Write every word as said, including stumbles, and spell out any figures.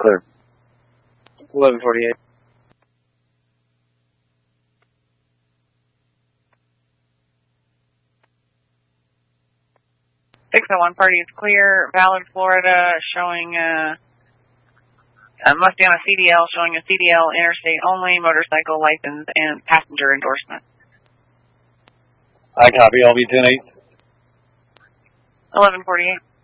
clear. eleven forty-eight. six oh one party is clear. Valid, Florida, showing uh, uh, must be on a C D L, showing a C D L interstate only, motorcycle license, and passenger endorsement. I copy, L V ten eight. eleven forty-eight.